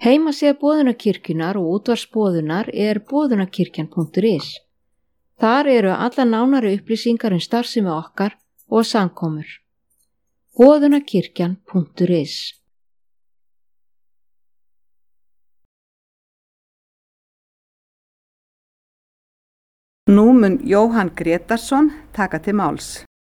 Heimasíða Boðunarkirkjunnar og útvarpsboðunar boðunarkirkjan.is. Þar eru allar nánari upplýsingar starfsemi okkar og samkomur. Boðunarkirkjan.is. Nú mun Jóhann Grétarsson taka til máls.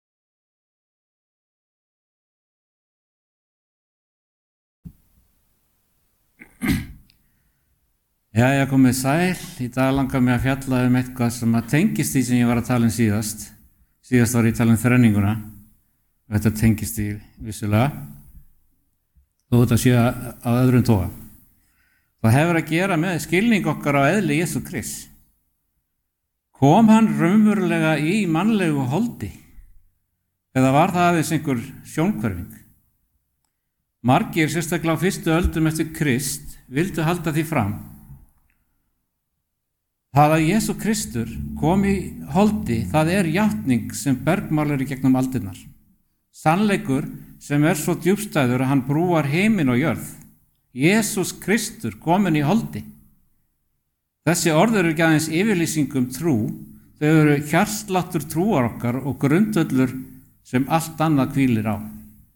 Jæja, komið sæl. Í dag langar mig að fjalla eitthvað sem að tengist því sem ég var að tala síðast. Síðast var ég að tala þrenninguna. Og þetta tengist því vissulega. Þó þetta sé á öðrum toga. Það hefur að gera með skilning okkar á eðli Jesú Krists. Kom hann raunverulega í mannlegu holdi? Eða var það aðeins einhver sjónhverfing? Margir, sérstaklega á fyrstu öldum eftir Krist, vildu halda því fram. Það að Jesú Kristur kom í holdi, það játning sem bergmálar í gegnum aldirnar. Sannleikur sem svo djúpstæður að hann brúar heiminn og jörð. Jesús Kristur kominn í holdi. Þessi orð eru ekki aðeins yfirlýsing trú, þau eru hjartsláttur trúar okkar og grundvöllur sem allt annað hvílir á.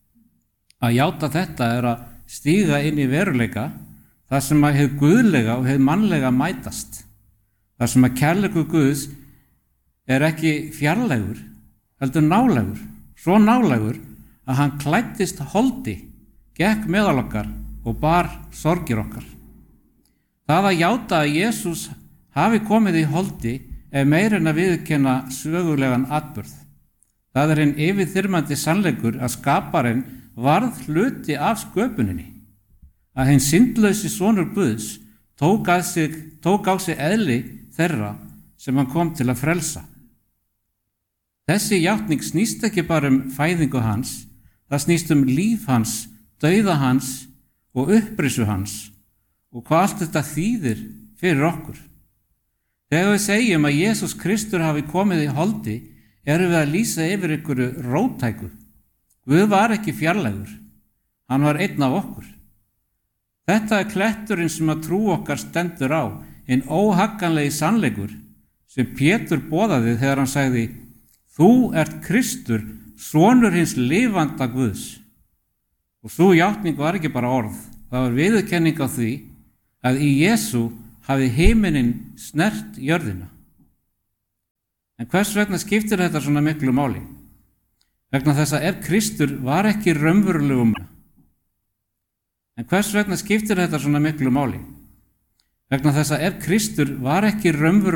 Að játa þetta að stíga inn í veruleika, þar sem að hið guðlega og hið mannlega mætast. Þar sem að kærleikur Guðs ekki fjarlægur, heldur nálægur, svo nálægur að hann klæddist holdi, gekk meðal okkar og bar sorgir okkar. Það að játa að Jesús hafi komið í holdi meira en að viðurkenna sögulegan atburð. Það hinn yfirþyrmandi sannleikur að skaparinn varð hluti af sköpuninni. Að hinn syndlausi sonur Guðs tók á sig eðli þeirra sem hann kom til að frelsa. Þessi játning snýst ekki bara fæðingu hans, það snýst líf hans, dauða hans og upprisu hans og hvað allt þetta þýðir fyrir okkur. Þegar við segjum að Jesús Kristur hafi komið í holdi, erum við að lýsa yfir einhverju róttæku. Guð var ekki fjarlægur, hann var einn af okkur. Þetta kletturinn sem að trú okkar stendur á, hinn óhagganlegi sannleikur sem Pétur boðaði þegar hann sagði: Þú ert Kristur, sonur hins lifanda Guðs. Og sú játning var ekki bara orð, það var viðurkenning á því að í Jesú hafi himinin snert jörðina. En hvers vegna skiptir þetta svona miklu máli? Vegna þess að ef Kristur var ekki raunverulegum. En hvers vegna skiptir þetta svona miklu máli? Vegna þess að ef Kristur var ekki raunverulegum